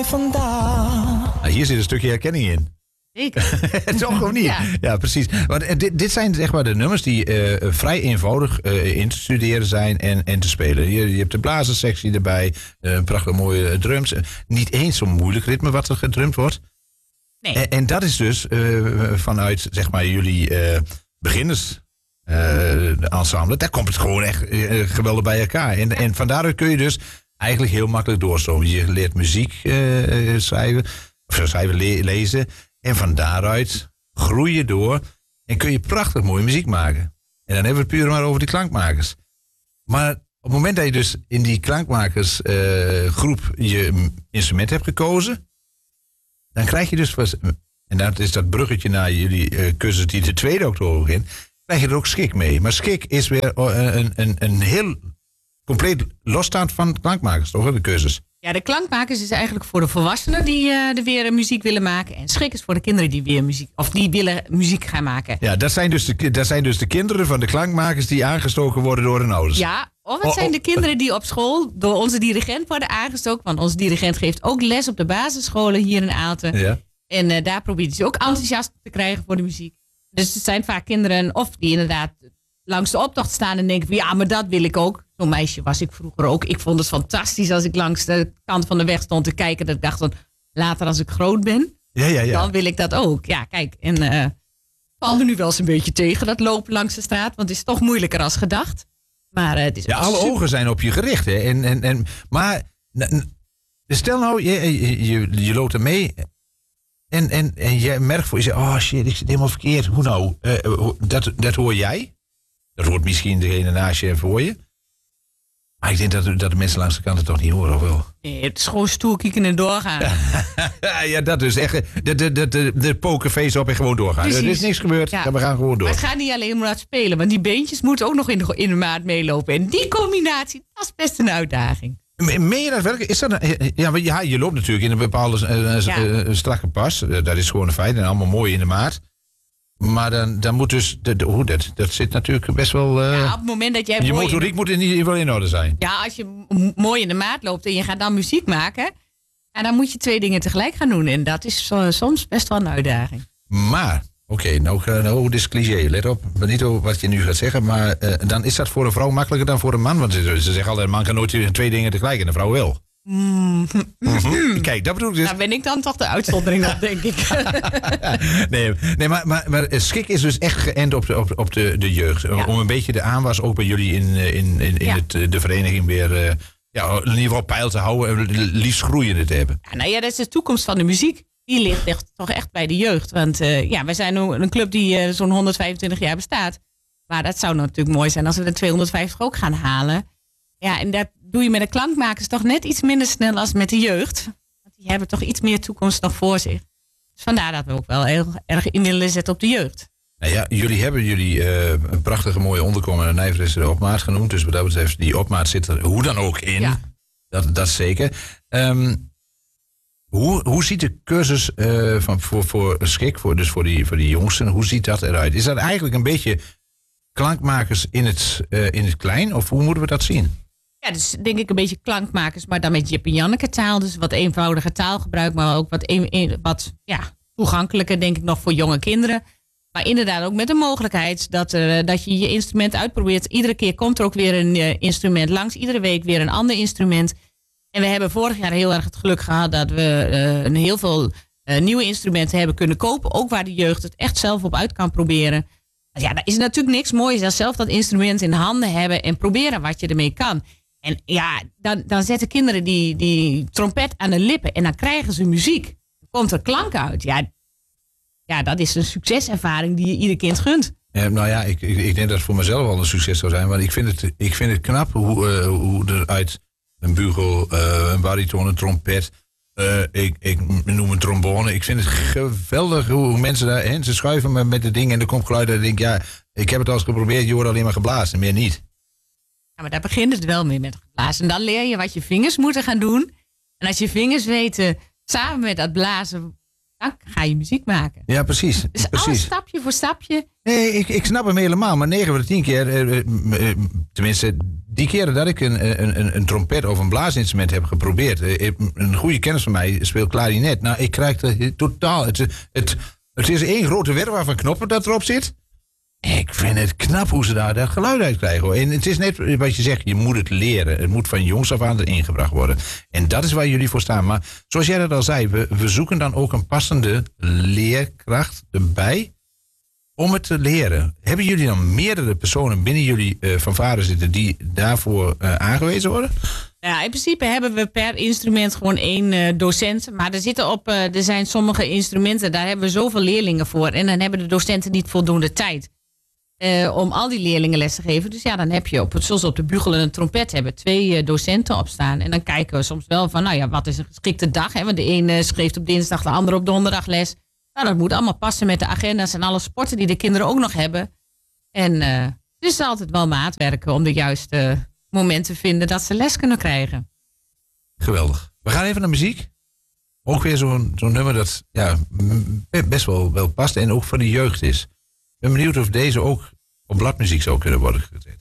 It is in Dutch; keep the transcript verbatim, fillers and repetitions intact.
vandaag. Nou, hier zit een stukje herkenning in. Zeker. Toch of niet? Ja, ja precies. Want dit, dit zijn zeg maar de nummers die uh, vrij eenvoudig uh, in te studeren zijn en, en te spelen. Je, je hebt de blazerssectie erbij, uh, een prachtig mooie drums. Uh, niet eens zo'n moeilijk ritme wat er gedrumd wordt. Nee. En, en dat is dus uh, vanuit zeg maar jullie uh, beginners uh, ensemble. Daar komt het gewoon echt uh, geweldig bij elkaar. En, en van daaruit kun je dus eigenlijk heel makkelijk doorstromen. Je leert muziek uh, schrijven, of schrijven, le- lezen. En van daaruit groei je door en kun je prachtig mooie muziek maken. En dan hebben we het puur maar over die klankmakers. Maar op het moment dat je dus in die klankmakersgroep uh, je instrument hebt gekozen, dan krijg je dus, en dat is dat bruggetje naar jullie uh, cursus die de tweede oktober begint, krijg je er ook schik mee. Maar schik is weer een, een, een heel compleet losstaand van klankmakers, toch, de cursus? Ja, de klankmakers is eigenlijk voor de volwassenen die uh, er weer muziek willen maken. En schik is voor de kinderen die weer muziek, of die willen muziek gaan maken. Ja, dat zijn dus de, dat zijn dus de kinderen van de klankmakers die aangestoken worden door hun ouders. Ja, of het oh, zijn oh. de kinderen die op school door onze dirigent worden aangestoken. Want onze dirigent geeft ook les op de basisscholen hier in Aalten. Ja. En uh, daar probeert hij ze ook enthousiast te krijgen voor de muziek. Dus het zijn vaak kinderen of die inderdaad langs de optocht staan en denken van ja, maar dat wil ik ook. Zo'n meisje was ik vroeger ook. Ik vond het fantastisch als ik langs de kant van de weg stond te kijken. Dat ik dacht van later als ik groot ben, Ja, ja, ja. dan wil ik dat ook. Ja, kijk, en uh, valt er nu wel eens een beetje tegen dat lopen langs de straat. Want het is toch moeilijker als gedacht. Maar uh, het is Ja, alle super. ogen zijn op je gericht. Hè. En, en, en, maar n- n- stel nou, je, je, je, je loopt er mee en, en, en je merkt voor je, oh shit, ik zit helemaal verkeerd. Hoe nou? Uh, dat, dat hoor jij. Dat hoort misschien degene naast je en voor je. Maar ik denk dat, dat de mensen langs de kant het toch niet horen, of wel? Nee, het is gewoon stoer kieken en doorgaan. Ja, dat dus. Echt, de, de, de, de, de pokerface op en gewoon doorgaan. Precies. Er is niks gebeurd, Ja. ja, we gaan gewoon door. Maar het gaat niet alleen om dat spelen. Want die beentjes moeten ook nog in de, in de maat meelopen. En die combinatie, dat is best een uitdaging. Me- Meen je dat werkelijk? Is dat een, ja, maar ja, je loopt natuurlijk in een bepaalde uh, Ja. uh, strakke pas. Uh, dat is gewoon een feit. En allemaal mooi in de maat. Maar dan, dan moet dus... De, de, hoe dat, dat zit natuurlijk best wel... Uh, Ja, op het moment dat jij je mooi in de- motoriek moet in ieder geval in orde zijn. Ja, als je m- mooi in de maat loopt en je gaat dan muziek maken, en dan moet je twee dingen tegelijk gaan doen. En dat is uh, soms best wel een uitdaging. Maar, oké, okay, nou, uh, nou, dit is cliché. Let op, niet op wat je nu gaat zeggen. Maar uh, dan is dat voor een vrouw makkelijker dan voor een man. Want ze, ze zeggen altijd, een man kan nooit twee dingen tegelijk en een vrouw wel. Mm. Mm-hmm. Kijk, dat bedoel ik dus. Daar ben ik dan toch de uitzondering op, denk ik. nee, nee, maar, maar, maar schik is dus echt geënt op de, op, op de, de jeugd. Ja. Om een beetje de aanwas ook bij jullie in, in, in, in Ja. het, de vereniging weer... Uh, ja, in ieder geval peil te houden en liefst groeiende te hebben. Ja, nou ja, dat is de toekomst van de muziek. Die ligt echt, toch echt bij de jeugd. Want uh, ja, wij zijn nu een club die uh, zo'n honderdvijfentwintig jaar bestaat. Maar dat zou natuurlijk mooi zijn als we de tweehonderdvijftig ook gaan halen. Ja, en dat doe je met de klankmakers toch net iets minder snel als met de jeugd. Want die hebben toch iets meer toekomst nog voor zich. Dus vandaar dat we ook wel heel erg in willen zetten op de jeugd. Nou ja, jullie hebben jullie uh, een prachtige mooie onderkomen en Nijver is er opmaat genoemd. Dus wat dat betreft, die opmaat zit er hoe dan ook in. Ja. Dat, dat zeker. Um, hoe, hoe ziet de cursus uh, van, voor, voor schik, voor, dus voor die, voor die jongsten, hoe ziet dat eruit? Is dat eigenlijk een beetje klankmakers in het, uh, in het klein? Of hoe moeten we dat zien? Ja, dus denk ik een beetje klankmakers, maar dan met Jip en Janneke taal. Dus wat eenvoudige taalgebruik, maar ook wat, een, een, wat ja, toegankelijker, denk ik, nog voor jonge kinderen. Maar inderdaad ook met de mogelijkheid dat, er, dat je je instrument uitprobeert. Iedere keer komt er ook weer een uh, instrument langs. Iedere week weer een ander instrument. En we hebben vorig jaar heel erg het geluk gehad dat we uh, een heel veel uh, nieuwe instrumenten hebben kunnen kopen. Ook waar de jeugd het echt zelf op uit kan proberen. Ja, dat is natuurlijk niks moois dan zelf dat instrument in handen hebben en proberen wat je ermee kan. En ja, dan, dan zetten kinderen die, die trompet aan de lippen en dan krijgen ze muziek. Dan komt er klank uit. Ja, ja, dat is een succeservaring die je ieder kind gunt. Ja, nou ja, ik, ik, ik denk dat het voor mezelf al een succes zou zijn. Want ik vind het, ik vind het knap hoe, uh, hoe er uit een bugel, uh, een bariton, een trompet... Uh, ik, ik noem een trombone. Ik vind het geweldig hoe mensen daarheen... Ze schuiven me met de dingen en er komt geluid. En ik denk, ja, ik heb het al eens geprobeerd. Je wordt alleen maar geblazen, meer niet. Ja, maar daar begint het wel mee met geblazen. En dan leer je wat je vingers moeten gaan doen. En als je vingers weten, samen met dat blazen... dan ga je muziek maken. Ja, precies. Dus precies. alles stapje voor stapje. Nee, ik, ik snap hem helemaal. Maar negen van de tien keer... Uh, uh, uh, tenminste, die keren dat ik een, een, een trompet of een blaasinstrument heb geprobeerd. Een goede kennis van mij speelt klarinet. Nou, ik krijg er totaal... Het, het, het is één grote werf van knoppen dat erop zit. Ik vind het knap hoe ze daar dat geluid uit krijgen. Hoor. En het is net wat je zegt, je moet het leren. Het moet van jongs af aan erin gebracht worden. En dat is waar jullie voor staan. Maar zoals jij dat al zei, we, we zoeken dan ook een passende leerkracht erbij om het te leren. Hebben jullie dan meerdere personen binnen jullie uh, fanfare zitten die daarvoor uh, aangewezen worden? Ja, in principe hebben we per instrument gewoon één uh, docent. Maar er, zitten op, uh, er zijn sommige instrumenten, daar hebben we zoveel leerlingen voor. En dan hebben de docenten niet voldoende tijd uh, om al die leerlingen les te geven. Dus ja, dan heb je, op, zoals op de bugel en een trompet, hebben twee uh, docenten op staan. En dan kijken we soms wel van, nou ja, wat is een geschikte dag? Hè? Want de ene schreef op dinsdag, de andere op donderdag les. Nou, dat moet allemaal passen met de agenda's en alle sporten die de kinderen ook nog hebben. En uh, het is altijd wel maatwerken om de juiste momenten te vinden dat ze les kunnen krijgen. Geweldig. We gaan even naar muziek. Ook weer zo'n zo'n nummer dat ja, best wel, wel past en ook voor de jeugd is. Ik ben benieuwd of deze ook op bladmuziek zou kunnen worden gezet.